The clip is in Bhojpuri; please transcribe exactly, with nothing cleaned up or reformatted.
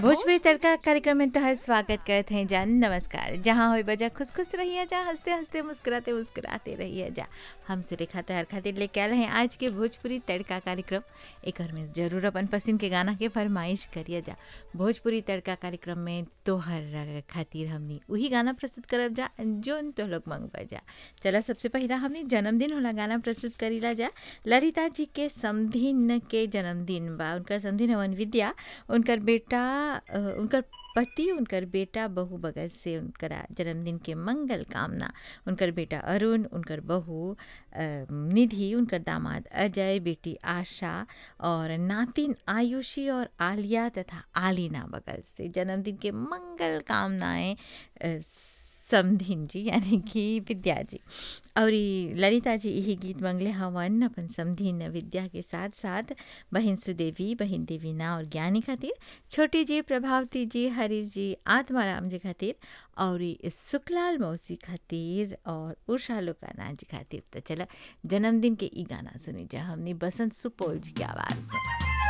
भोजपुरी तड़का कार्यक्रम में तोहर स्वागत करते हैं जान। नमस्कार। जहाँ हो बजा खुश खुश रहिए जा, हंसते हंसते मुस्कुराते मुस्कुराते रहिए जा। हम सुरेखा तोहर खातिर लेके आए हैं आज के भोजपुरी तड़का कार्यक्रम। एक और में जरूर अपन पसंद के गाना के फरमाइश करिए जा। भोजपुरी तड़का कार्यक्रम में तोहर खातिर हमनी वही गाना प्रस्तुत करब जा जोन तो लोग मंगवा जा। चला सबसे पहला हमनी जन्मदिन होला गाना प्रस्तुत करीला जा। ललिता जी के समधिन के जन्मदिन बा। उनका समधिन हवन विद्या, उनकर बेटा अ, उनकर पति, उनकर बेटा बहू बगल से उनकर जन्मदिन के मंगल कामना। उनकर बेटा अरुण, उनकर बहू अ, निधि, उनकर दामाद अजय, बेटी आशा और नातिन आयुषी और आलिया तथा आलिना बगल से जन्मदिन के मंगल कामनाएं अ, समधिन जी यानी कि विद्या जी। और ई ललिता जी यही गीत मंगले हवन अपन समधिन विद्या के साथ साथ बहन सुदेवी, बहन देवीना और ज्ञानी खातिर, छोटी जी, प्रभावती जी, हरीश जी, आत्माराम जी खातिर और ई सुखलाल मौसी खातिर और उषा लोकाना जी खातिर। तो चला जन्मदिन के ई गाना सुनी जा हमनी बसंत सुपौल जी की आवाज़ में।